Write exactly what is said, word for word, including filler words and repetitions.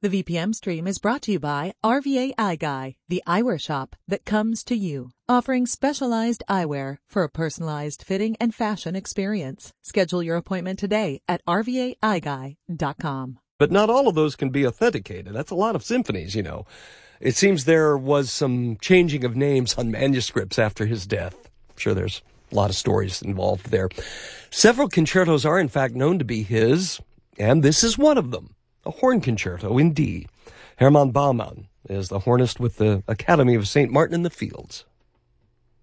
The V P M stream is brought to you by R V A Eye Guy, the eyewear shop that comes to you, offering specialized eyewear for a personalized fitting and fashion experience. Schedule your appointment today at R V A eye guy dot com. But not all of those can be authenticated. That's a lot of symphonies, you know. It seems there was some changing of names on manuscripts after his death. I'm sure there's a lot of stories involved there. Several concertos are, in fact, known to be his, and this is one of them. A horn concerto in D. Hermann Baumann is the hornist with the Academy of Saint Martin in the Fields.